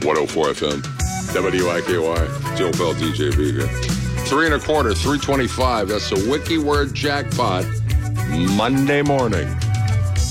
104 FM, WIKY, Joe Bell, DJ Vega. 3 1/4, 325. That's the Wiki Word Jackpot. Monday morning.